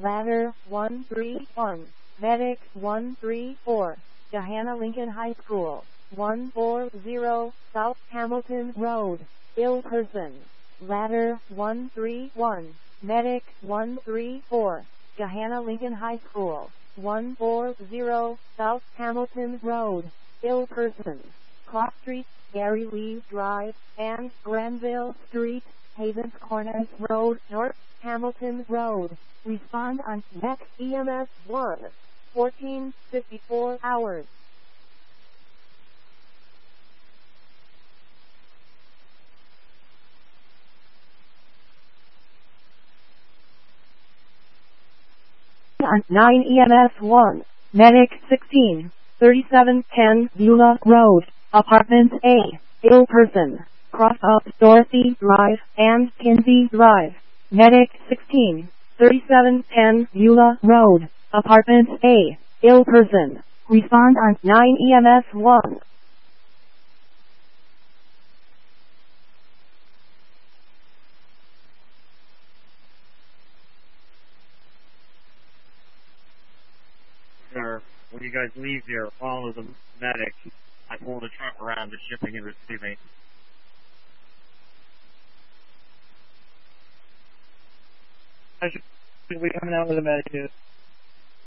Ladder 131, Medic 134, Gahanna Lincoln High School, 140, South Hamilton Road, ill person. Ladder 131, Medic 134, Gahanna Lincoln High School, 140, South Hamilton Road, ill person. Cross Street, Gary Lee Drive, and Granville Street, Havens Corners Road, North Hamilton Road. Respond on next EMS 1, 1454 hours. On 9 EMS 1, Medic 16, 3710 Beulah Road, Apartment A, ill person. Cross up Dorothy Drive and Kinsey Drive. Medic 16, 3710 Beulah Road, Apartment A, ill person. Respond on 9 EMS 1. Sir, when you guys leave here, follow the medic. I pull the truck around to shipping and receiving. I should be coming out with a medic.